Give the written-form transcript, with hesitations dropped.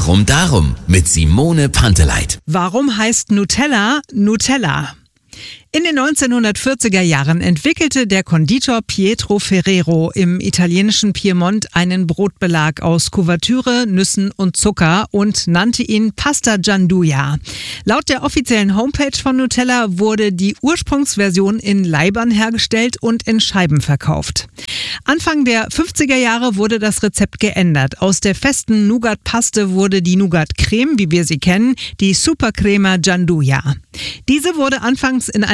Warum darum? Mit Simone Panteleit. Warum heißt Nutella Nutella? In den 1940er Jahren entwickelte der Konditor Pietro Ferrero im italienischen Piemont einen Brotbelag aus Kuvertüre, Nüssen und Zucker und nannte ihn Pasta Gianduja. Laut der offiziellen Homepage von Nutella wurde die Ursprungsversion in Laibern hergestellt und in Scheiben verkauft. Anfang der 50er Jahre wurde das Rezept geändert. Aus der festen Nougat-Paste wurde die Nougat-Creme, wie wir sie kennen, die Supercrema Gianduja. Diese wurde anfangs in